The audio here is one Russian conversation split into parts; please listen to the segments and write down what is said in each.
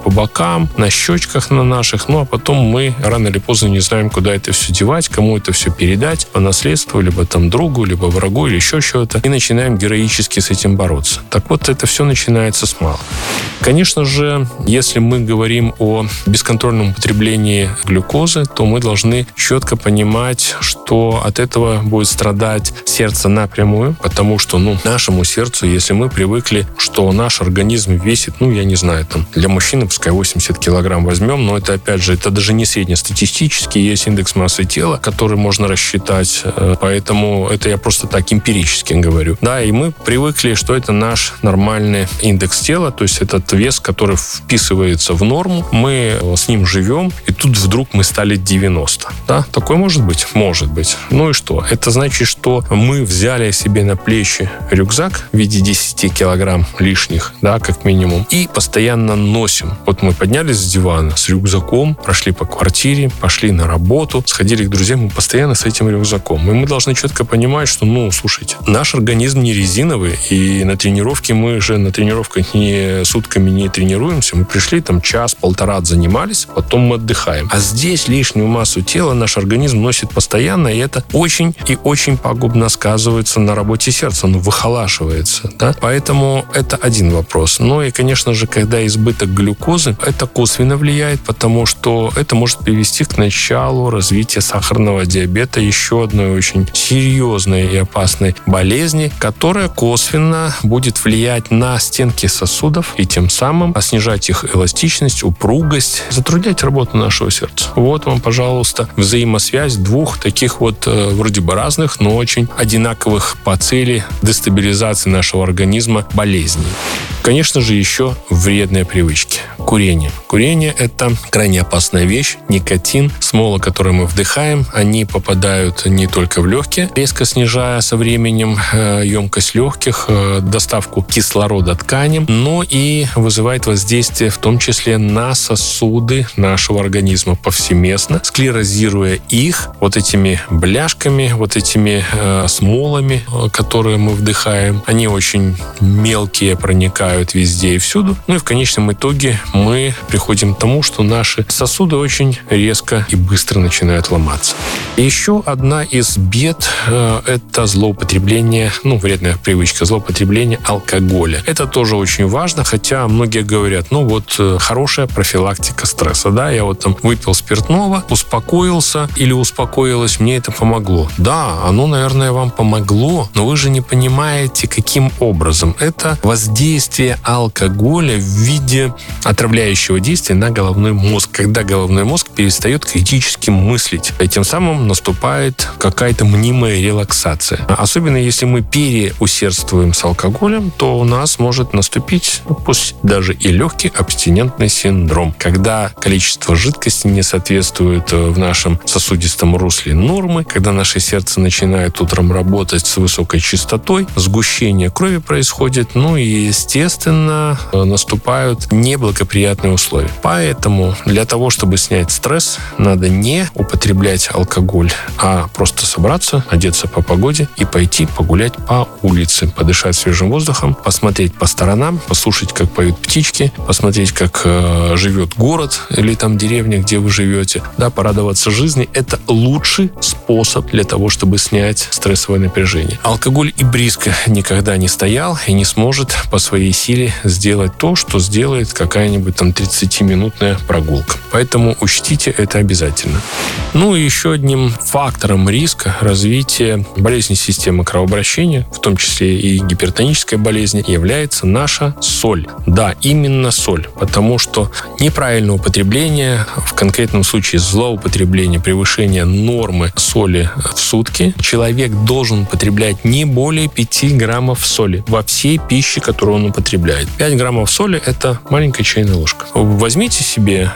по бокам, на щечках на наших, ну а потом мы рано или поздно не знаем, куда это все девать, кому это все передать, по наследству, либо там другу, либо врагу, или еще чего-то, и начинаем героически с этим бороться. Так вот, это все начинается с малого. Конечно же, если мы говорим о бесконтрольном употреблении глюкозы, то мы должны четко понимать, что от этого будет страдать сердце напрямую, потому что, нашему сердцу, если мы привыкли, что наш организм весит, я не знаю, там, для мужчины, пускай 80 килограмм возьмем, но это, опять же, это даже не среднестатистический, есть индекс массы тела, который можно рассчитать, поэтому это я просто так эмпирически говорю. Да, и мы привыкли, что это наш нормальный индекс тела, то есть этот вес, который вписывается в норму, мы с ним живем, и тут вдруг мы стали 90. Да, такое может быть? Может быть. Ну и что? Это значит, что мы взяли себе на плечи рюкзак в виде 10 килограмм лишних, да, как минимум, и постоянно носим. Вот мы поднялись с дивана с рюкзаком, прошли по квартире, пошли на работу, сходили к друзьям, мы постоянно с этим рюкзаком. И мы должны четко понимать, что, слушайте, наш организм не резиновый, и на тренировке мы же на тренировках не сутками не тренируемся, мы пришли там час-полтора занимались, потом мы отдыхаем. А здесь лишнюю массу тела наш организм носит постоянно, и это очень и очень пагубно сказывается на работе сердца, оно выхолашивается, да? Поэтому это один вопрос. Ну и, конечно же, когда избыток глюкозы, это косвенно влияет, потому что это может привести к началу развития сахарного диабета, еще одной очень серьезной и опасной болезни, которая косвенно будет влиять на стенки сосудов и тем самым снижать их эластичность, упругость, затруднять работу нашего сердца. Вот вам, пожалуйста, взаимосвязь двух таких вот вроде бы разных, но очень одинаковых по цели дестабилизации нашего организма болезней. Конечно же, еще вредные привычки. Курение. Курение – это крайне опасная вещь. Никотин, смола, которую мы вдыхаем, они попадают не только в легкие, резко снижая со временем емкость легких, доставку кислорода тканям, но и вызывает воздействие в том числе на сосуды нашего организма повсеместно, склерозируя их вот этими бляшками, вот этими смолами, которые мы вдыхаем. Они очень мелкие, проникают везде и всюду. Ну и в конечном итоге мы приходим к тому, что наши сосуды очень резко и быстро начинают ломаться. И еще одна из бед – это злоупотребление, вредная привычка, злоупотребление алкоголя. Это тоже очень важно, хотя многие говорят, хорошая профилактика стресса, да, я вот там выпил спиртного, успокоился или успокоилась, мне это помогло. Да, оно, наверное, вам помогло, но вы же не понимаете, каким образом. Это воздействие алкоголя в виде отравляющего действия на головной мозг, когда головной мозг перестает критически мыслить. И тем самым наступает какая-то мнимая релаксация. Особенно если мы переусердствуем с алкоголем, то у нас может наступить, пусть даже и легкий абстинентный синдром, когда количество жидкости не соответствует в нашем сосудистом русле нормы, когда наше сердце начинает утром работать с высокой частотой, сгущение крови происходит, и, естественно, наступают неблагоприятные условия. Поэтому для того, чтобы снять стресс, надо не употреблять алкоголь, а просто собраться, одеться по погоде и пойти погулять по улице, подышать свежим воздухом, посмотреть по сторонам, послушать, как поют птички, посмотреть, как живет город или там деревня, где вы живете, да, порадоваться жизни. Это лучший способ для того, чтобы снять стрессовое напряжение. Алкоголь и близко никогда не стоял и не сможет по своей силе сделать то, что сделает какая-нибудь там 30-минутная прогулка. Поэтому учтите это обязательно. И еще одним фактором риска развития болезни системы кровообращения, в том числе и гипертонической болезни, является наша соль. Да, именно соль, потому что неправильное употребление, в конкретном случае злоупотребление, превышение нормы соли в сутки, человек должен употреблять не более 5 граммов соли во всей пище, которую он употребляет. 5 граммов соли – это маленькая чайная ложка. Возьмите себе за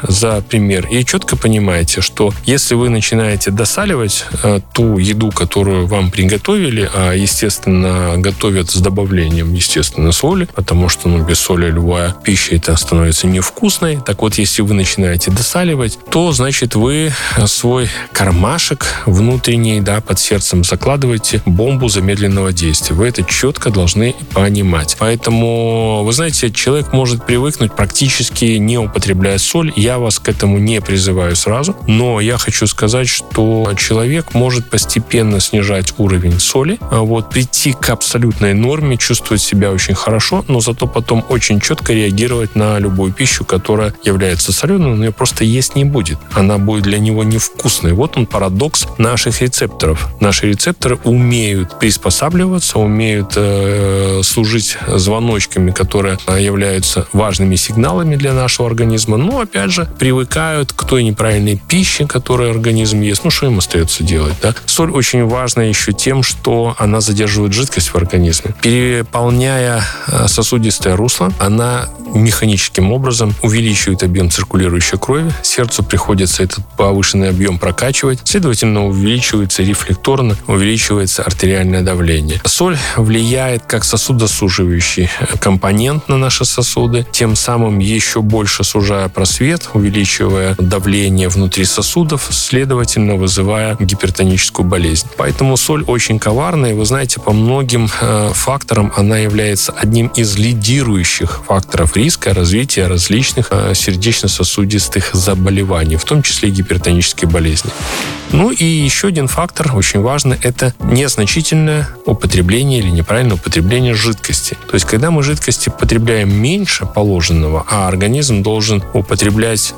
например, и четко понимаете, что если вы начинаете досаливать ту еду, которую вам приготовили, а, естественно, готовят с добавлением, естественно, соли, потому что, без соли любая пища это становится невкусной. Так вот, если вы начинаете досаливать, то, значит, вы свой кармашек внутренний, да, под сердцем закладываете бомбу замедленного действия. Вы это четко должны понимать. Поэтому, вы знаете, человек может привыкнуть практически не употребляя соль. Я вас к этому не призываю сразу, но я хочу сказать, что человек может постепенно снижать уровень соли, прийти к абсолютной норме, чувствовать себя очень хорошо, но зато потом очень четко реагировать на любую пищу, которая является соленой, но ее просто есть не будет. Она будет для него невкусной. Вот он парадокс наших рецепторов. Наши рецепторы умеют приспосабливаться, умеют служить звоночками, которые являются важными сигналами для нашего организма, но, опять же, привыкают к той неправильной пище, которую организм ест. Что им остается делать, да? Соль очень важна еще тем, что она задерживает жидкость в организме. Переполняя сосудистое русло, она механическим образом увеличивает объем циркулирующей крови. Сердцу приходится этот повышенный объем прокачивать. Следовательно, рефлекторно увеличивается артериальное давление. Соль влияет как сосудосуживающий компонент на наши сосуды, тем самым еще больше сужая просвет, увеличивая давление внутри сосудов, следовательно, вызывая гипертоническую болезнь. Поэтому соль очень коварная, и вы знаете, по многим факторам она является одним из лидирующих факторов риска развития различных сердечно-сосудистых заболеваний, в том числе гипертонические болезни. И еще один фактор очень важный – это незначительное употребление или неправильное употребление жидкости. То есть, когда мы жидкости потребляем меньше положенного, а организм должен употреблять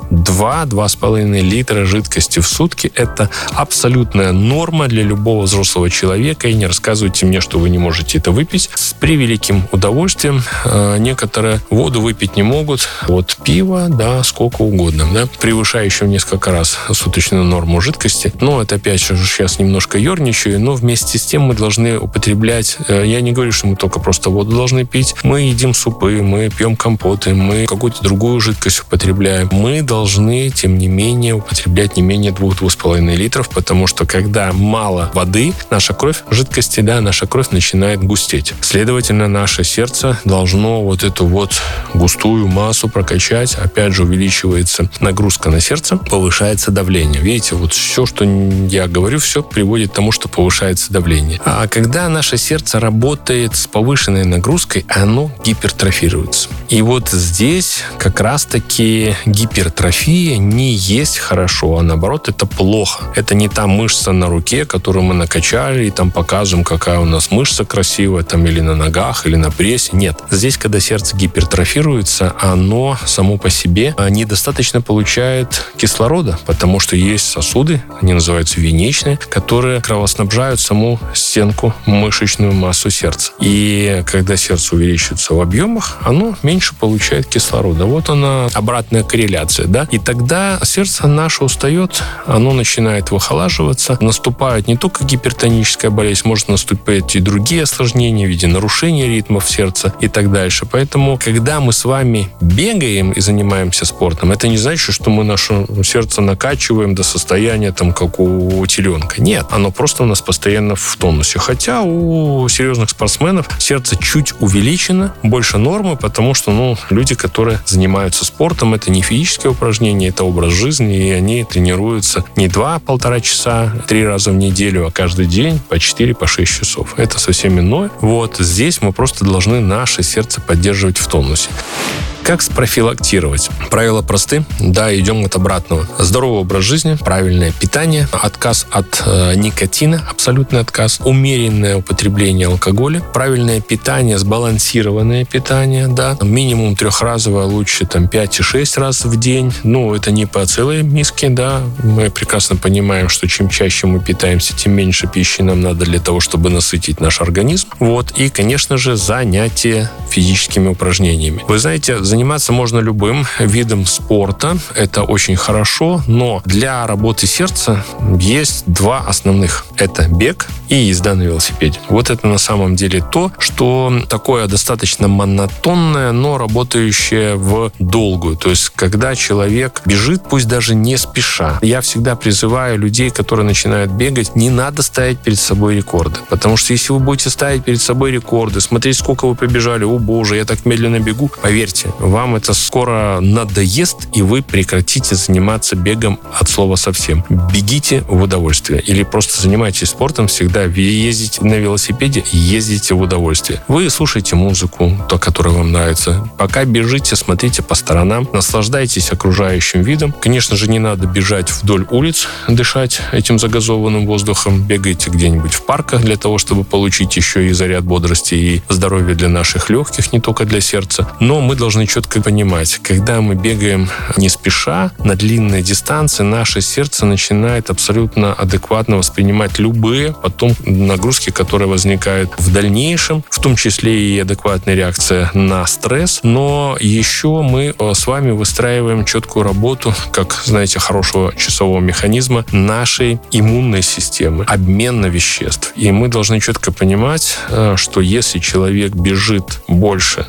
2-2,5 литра жидкости в сутки, это абсолютная норма для любого взрослого человека. И не рассказывайте мне, что вы не можете это выпить. С превеликим удовольствием. Некоторые воду выпить не могут. Вот пиво, да, сколько угодно, да, превышающее в несколько раз суточную норму жидкости. Но это опять же сейчас немножко ерничаю, но вместе с тем мы должны употреблять, я не говорю, что мы только просто воду должны пить, мы едим супы, мы пьем компоты, мы какую-то другую жидкость употребляем. Мы должны, тем не менее, употреблять не менее 2-2,5 литров, потому что когда мало воды, наша кровь, жидкости, да, наша кровь начинает густеть. Следовательно, наше сердце должно эту густую массу прокачать, опять же, увеличивается нагрузка на сердце, повышается давление. Видите, все, что я говорю, все приводит к тому, что повышается давление. А когда наше сердце работает с повышенной нагрузкой, оно гипертрофируется. И здесь как раз-таки гипертрофия не есть хорошо, а наоборот, это плохо. Это не та мышца на руке, которую мы накачали, и там показываем, какая у нас мышца красивая, или на ногах, или на прессе. Нет. Здесь, когда сердце гипертрофируется, оно само по себе недостаточно получает кислорода, потому что есть сосуды, они называются венечные, которые кровоснабжают саму стенку, мышечную массу сердца. И когда сердце увеличивается в объемах, оно меньше получает кислорода. Вот она, обратная корреляция, да? И тогда сердце наше устает, оно начинает выхолаживаться, наступает не только гипертоническая болезнь, может наступить и другие осложнения в виде нарушения ритмов сердца и так дальше. Поэтому, когда мы с вами бегаем и занимаемся спортом, это не значит, что мы наше сердце накачиваем до состояния как у теленка. Нет, оно просто у нас постоянно в тонусе. Хотя у серьезных спортсменов сердце чуть увеличено, больше нормы, потому что, люди, которые занимаются спортом, это не физические упражнения, это образ жизни, и они тренируются не 2-1,5 часа 3 раза в неделю, а каждый день по 4-6 часов. Это совсем иное. Здесь мы просто должны наше сердце поддерживать в тонусе. Как спрофилактировать? Правила просты. Да, идем от обратного. Здоровый образ жизни, правильное питание, отказ от никотина, абсолютный отказ, умеренное употребление алкоголя, правильное питание, сбалансированное питание, да, минимум 3-разовое, лучше 5 и 6 раз в день. Это не по целой миске, да. Мы прекрасно понимаем, что чем чаще мы питаемся, тем меньше пищи нам надо для того, чтобы насытить наш организм. И, конечно же, занятия физическими упражнениями. Вы знаете, Заниматься можно любым видом спорта. Это очень хорошо, но для работы сердца есть два основных. Это бег и езда на велосипеде. Вот это на самом деле то, что такое достаточно монотонное, но работающее в долгую. То есть, когда человек бежит, пусть даже не спеша. Я всегда призываю людей, которые начинают бегать, не надо ставить перед собой рекорды. Потому что если вы будете ставить перед собой рекорды, смотреть, сколько вы побежали, о боже, я так медленно бегу, поверьте, вам это скоро надоест, и вы прекратите заниматься бегом от слова совсем. Бегите в удовольствие. Или просто занимайтесь спортом всегда. Ездите на велосипеде, ездите в удовольствие. Вы слушаете музыку, то, которая вам нравится. Пока бежите, смотрите по сторонам, наслаждайтесь окружающим видом. Конечно же, не надо бежать вдоль улиц, дышать этим загазованным воздухом. Бегайте где-нибудь в парках для того, чтобы получить еще и заряд бодрости и здоровья для наших легких, не только для сердца. Но мы должны четко понимать, когда мы бегаем не спеша, на длинной дистанции, наше сердце начинает абсолютно адекватно воспринимать любые потом нагрузки, которые возникают в дальнейшем, в том числе и адекватная реакция на стресс. Но еще мы с вами выстраиваем четкую работу, как, знаете, хорошего часового механизма нашей иммунной системы, обмена веществ. И мы должны четко понимать, что если человек бежит больше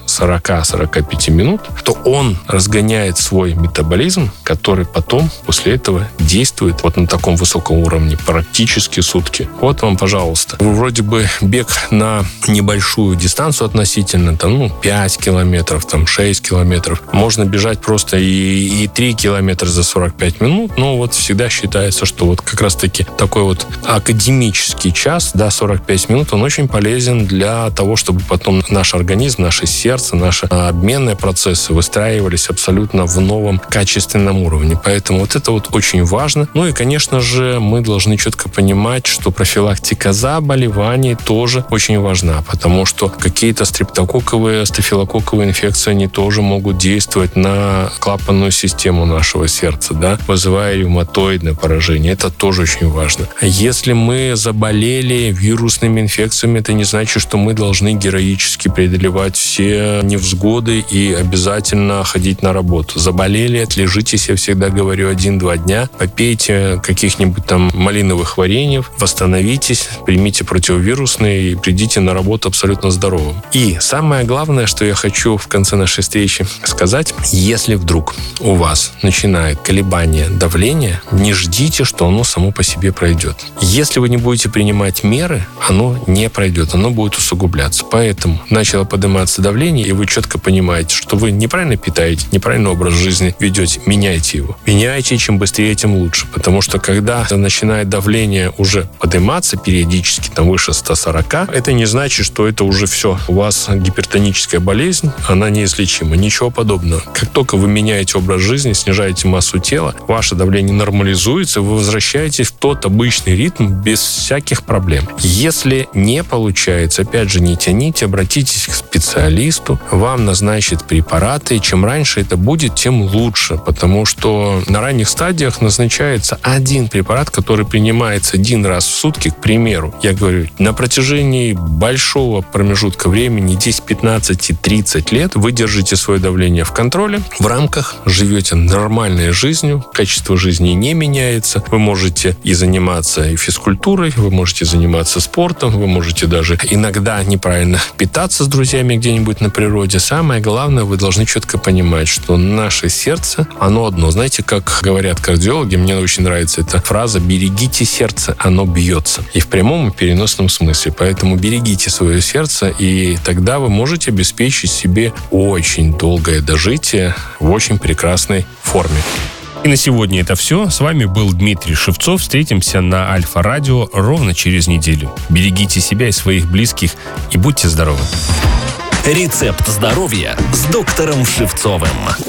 40-45 минут, то он разгоняет свой метаболизм, который потом после этого действует вот на таком высоком уровне практически сутки. Вот вам, пожалуйста. Вроде бы бег на небольшую дистанцию относительно, 5 километров, 6 километров. Можно бежать просто и 3 километра за 45 минут, но вот всегда считается, что вот как раз-таки такой вот академический час, 45 минут, он очень полезен для того, чтобы потом наш организм, наше сердце, наши обменные процессы выстраивались абсолютно в новом качественном уровне. Поэтому вот это вот очень важно. Ну и, конечно же, мы должны четко понимать, что профилактика заболеваний тоже очень важна, потому что какие-то стрептококковые, стафилококковые инфекции, они тоже могут действовать на клапанную систему нашего сердца, вызывая ревматоидное поражение. Это тоже очень важно. Если мы заболели вирусными инфекциями, это не значит, что мы должны героически преодолевать все невзгоды и обязательно ходить на работу. Заболели, отлежитесь, я всегда говорю, 1-2 дня, попейте каких-нибудь малиновых вареньев, восстановитесь, примите противовирусные и придите на работу абсолютно здоровым. И самое главное, что я хочу в конце нашей встречи сказать, если вдруг у вас начинает колебание давления, не ждите, что оно само по себе пройдет. Если вы не будете принимать меры, оно не пройдет, оно будет усугубляться. Поэтому начало подниматься давление, и вы четко понимаете, что вы неправильно питаете, неправильный образ жизни ведете, меняйте его. Меняйте, чем быстрее, тем лучше. Потому что когда начинает давление уже подниматься периодически, выше 140, это не значит, что это уже все. У вас гипертоническая болезнь, она неизлечима. Ничего подобного. Как только вы меняете образ жизни, снижаете массу тела, ваше давление нормализуется, вы возвращаетесь в тот обычный ритм без всяких проблем. Если не получается, опять же, не тяните, обратитесь к специалисту, вам назначат препараты, и чем раньше это будет, тем лучше, потому что на ранних стадиях назначается один препарат, который принимается 1 раз в сутки, к примеру. Я говорю, на протяжении большого промежутка времени, 10, 15 и 30 лет, вы держите свое давление в контроле, в рамках, живете нормальной жизнью, качество жизни не меняется, вы можете и заниматься и физкультурой, вы можете заниматься спортом, вы можете даже иногда неправильно питаться с друзьями где-нибудь на природе. Самое главное, вы должны четко понимать, что наше сердце, оно одно. Знаете, как говорят кардиологи, мне очень нравится эта фраза: берегите сердце, оно бьется. И в прямом, и переносном смысле. Поэтому берегите свое сердце, и тогда вы можете обеспечить себе очень долгое дожитие в очень прекрасной форме. И на сегодня это все. С вами был Дмитрий Шевцов. Встретимся на Альфа-радио ровно через неделю. Берегите себя и своих близких и будьте здоровы. Рецепт здоровья с доктором Шевцовым.